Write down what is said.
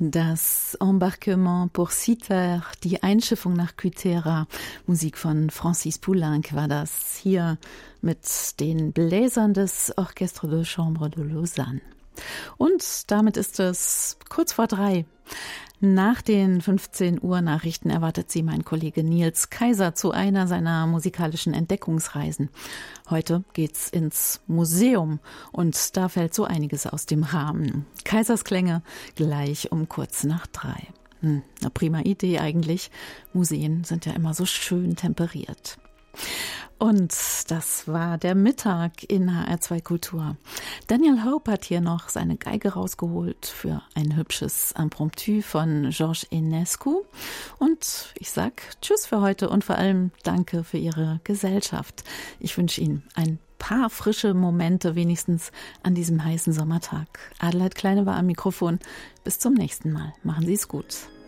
Das Embarquement pour Citer, die Einschiffung nach Kythera, Musik von Francis Poulenc war das, hier mit den Bläsern des Orchestre de Chambre de Lausanne. Und damit ist es kurz vor 3. Nach den 15 Uhr Nachrichten erwartet Sie mein Kollege Nils Kaiser zu einer seiner musikalischen Entdeckungsreisen. Heute geht's ins Museum und da fällt so einiges aus dem Rahmen. Kaisers Klänge gleich um kurz nach 3. Eine prima Idee eigentlich. Museen sind ja immer so schön temperiert. Und das war der Mittag in HR2 Kultur. Daniel Hope hat hier noch seine Geige rausgeholt für ein hübsches Impromptu von Georges Enescu. Und ich sag Tschüss für heute und vor allem danke für Ihre Gesellschaft. Ich wünsche Ihnen ein paar frische Momente wenigstens an diesem heißen Sommertag. Adelheid Kleine war am Mikrofon. Bis zum nächsten Mal. Machen Sie es gut.